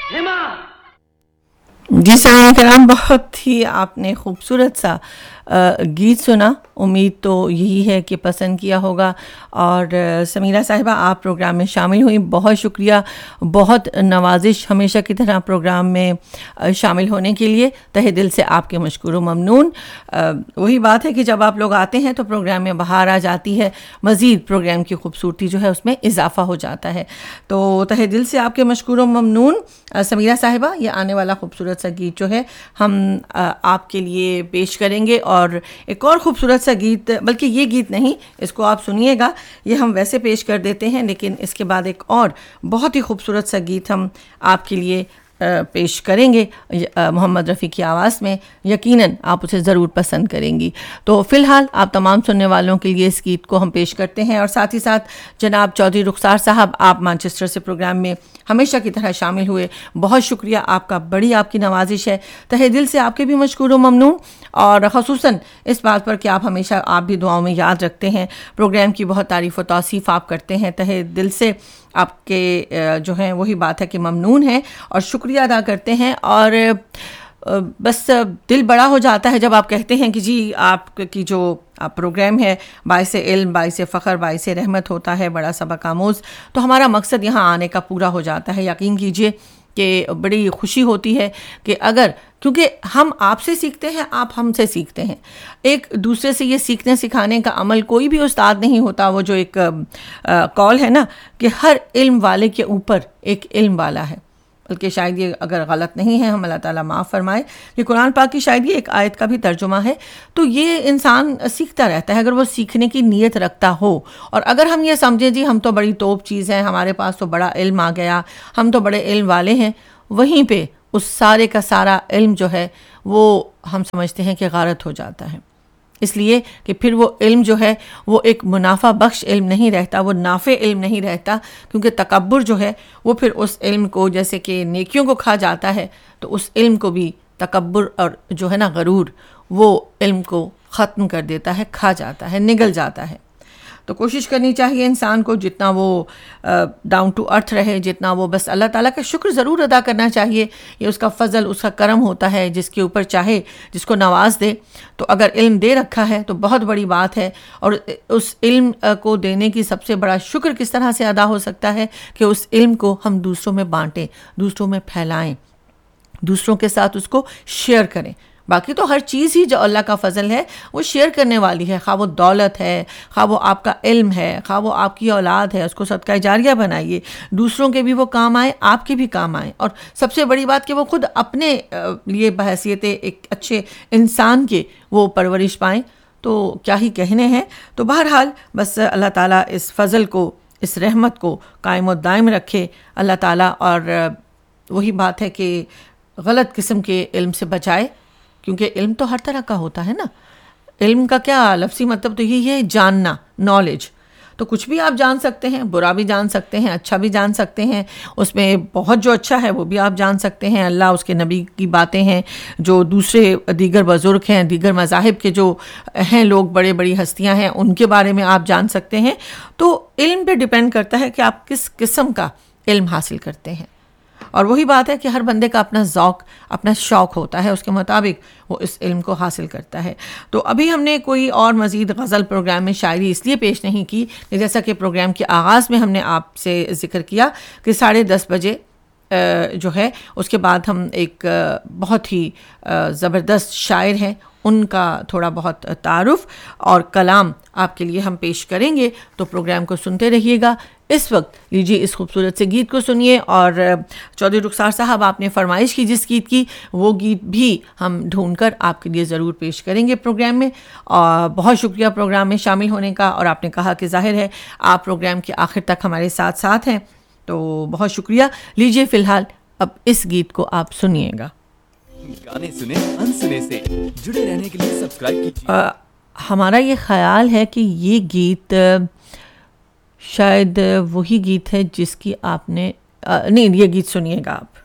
जी साईं कराम, बहुत ही आपने खूबसूरत सा गीत सुना। उम्मीद तो यही है कि पसंद किया होगा। और समीरा साहिबा, आप प्रोग्राम में शामिल हुई, बहुत शुक्रिया, बहुत नवाजिश हमेशा की तरह प्रोग्राम में शामिल होने के लिए तहे दिल से आपके मशकूर व ममनून। वही बात है कि जब आप लोग आते हैं तो प्रोग्राम में बहार आ जाती है, मज़ीद प्रोग्राम की खूबसूरती जो है उसमें इजाफा हो जाता है। तो तहे दिल से आपके मशकूर व ममनून समीरा साहिबा। ये आने वाला खूबसूरत सा गीत जो है हम आपके लिए पेश करेंगे। और एक और ख़ूबसूरत सा गीत, बल्कि ये गीत नहीं, इसको आप सुनिएगा, ये हम वैसे पेश कर देते हैं, लेकिन इसके बाद एक और बहुत ही खूबसूरत सा गीत हम आपके लिए पेश करेंगे मोहम्मद रफ़ी की आवाज़ में। यकीनन आप उसे ज़रूर पसंद करेंगी। तो फ़िलहाल आप तमाम सुनने वालों के लिए इस गीत को हम पेश करते हैं। और साथ ही साथ जनाब चौधरी रुखसार साहब, आप मैनचेस्टर से प्रोग्राम में हमेशा की तरह शामिल हुए, बहुत शुक्रिया आपका, बड़ी आपकी नवाजिश है, तहे दिल से आपके भी मशकूर व ममनून। और ख़ुसूसन इस बात पर कि आप हमेशा, आप भी दुआओं में याद रखते हैं, प्रोग्राम की बहुत तारीफ़ व तौसीफ़ आप करते हैं, तहे दिल से आपके जो हैं वही बात है कि ममनून है और शुक्रिया अदा करते हैं। और बस दिल बड़ा हो जाता है जब आप कहते हैं कि जी आपकी जो प्रोग्राम है बाइसे इल्म, बाइसे फ़ख्र, बाइसे रहमत होता है, बड़ा सबक आमोज़। तो हमारा मकसद यहाँ आने का पूरा हो जाता है। यकीन कीजिए कि बड़ी खुशी होती है कि अगर, क्योंकि हम आपसे सीखते हैं, आप हमसे सीखते हैं, एक दूसरे से ये सीखने सिखाने का अमल, कोई भी उस्ताद नहीं होता। वो जो एक कॉल है ना कि हर इल्म वाले के ऊपर एक इल्म वाला है, बल्कि शायद ये अगर गलत नहीं है, हम अल्लाह ताला माफ़ फरमाए, कि कुरान पाक की शायद ये एक आयत का भी तर्जुमा है। तो ये इंसान सीखता रहता है अगर वो सीखने की नीयत रखता हो। और अगर हम ये समझें जी हम तो बड़ी तोप चीज़ है, हमारे पास तो बड़ा इल्म आ गया, हम तो बड़े इल्म वाले हैं, वहीं पे उस सारे का सारा इल्म जो है वो हम समझते हैं कि गारत हो जाता है। इसलिए कि फिर वो इल्म जो है वो एक मुनाफा बख्श इल्म नहीं रहता, वो नाफे इल्म नहीं रहता, क्योंकि तकब्बुर जो है वो फिर उस इल्म को, जैसे कि नेकियों को खा जाता है, तो उस इल्म को भी तकब्बुर और जो है ना गरूर, वो इल्म को ख़त्म कर देता है, खा जाता है, निगल जाता है। तो कोशिश करनी चाहिए इंसान को जितना वो डाउन टू अर्थ रहे, जितना वो बस अल्लाह ताला का शुक्र ज़रूर अदा करना चाहिए। ये उसका फ़ज़ल, उसका करम होता है, जिसके ऊपर चाहे जिसको नवाज दे। तो अगर इल्म दे रखा है तो बहुत बड़ी बात है। और उस इल्म को देने की सबसे बड़ा शुक्र किस तरह से अदा हो सकता है कि उस इल्म को हम दूसरों में बांटें, दूसरों में फैलाएं, दूसरों के साथ उसको शेयर करें। बाकी तो हर चीज़ ही जो अल्लाह का फ़ज़ल है वो शेयर करने वाली है, खा वो दौलत है, खा वो आपका इल्म है, खा वो आपकी औलाद है, उसको सदका जारिया बनाइए, दूसरों के भी वो काम आए, आपके भी काम आए। और सबसे बड़ी बात कि वो खुद अपने लिए बहैसियत एक अच्छे इंसान के वो परवरिश पाएँ, तो क्या ही कहने हैं। तो बहरहाल बस अल्लाह ताला इस फ़ज़ल को, इस रहमत को कायम और दायम रखे अल्लाह ताला। और वही बात है कि गलत किस्म के इल्म से बचाए, क्योंकि इल्म तो हर तरह का होता है ना। इल्म का क्या लफ्ज़ी मतलब तो यही है, जानना, नॉलेज। तो कुछ भी आप जान सकते हैं, बुरा भी जान सकते हैं, अच्छा भी जान सकते हैं, उसमें बहुत जो अच्छा है वो भी आप जान सकते हैं। अल्लाह, उसके नबी की बातें हैं, जो दूसरे दीगर बुज़ुर्ग हैं, दीगर मज़ाहिब के जो हैं लोग, बड़े बड़ी हस्तियां हैं, उनके बारे में आप जान सकते हैं। तो इल्म पे डिपेंड करता है कि आप किस किस्म का इल्म हासिल करते हैं। और वही बात है कि हर बंदे का अपना ज़ौक़, अपना शौक़ होता है, उसके मुताबिक वो इस इल्म को हासिल करता है। तो अभी हमने कोई और मज़ीद गज़ल प्रोग्राम में शायरी इसलिए पेश नहीं की कि जैसा कि प्रोग्राम के आगाज़ में हमने आपसे ज़िक्र किया कि 10:30 बजे जो है उसके बाद हम एक बहुत ही ज़बरदस्त शायर हैं, उनका थोड़ा बहुत तारुफ़ और कलाम आपके लिए हम पेश करेंगे। तो प्रोग्राम को सुनते रहिएगा। इस वक्त लीजिए इस खूबसूरत से गीत को सुनिए। और चौधरी रुखसार साहब, आपने फरमाइश की जिस गीत की, वो गीत भी हम ढूंढकर आपके लिए ज़रूर पेश करेंगे प्रोग्राम में। और बहुत शुक्रिया प्रोग्राम में शामिल होने का। और आपने कहा कि ज़ाहिर है आप प्रोग्राम के आखिर तक हमारे साथ साथ हैं, तो बहुत शुक्रिया। लीजिए फ़िलहाल अब इस गीत को आप सुनिएगा। गाने सुने अनसुने से जुड़े रहने के लिए सब्सक्राइब कीजिए। हमारा ये ख्याल है कि ये गीत शायद वही गीत है जिसकी आपने नहीं, ये गीत सुनिएगा आप।